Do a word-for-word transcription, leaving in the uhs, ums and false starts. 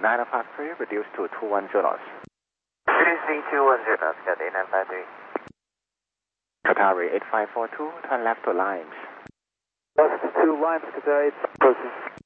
nine five three, reduced to two one zero knots. three three two one zero knots, got nine five three. Qatari eight five four two, turn left to Limes. Bus two Limes, Qatar eight, approaching.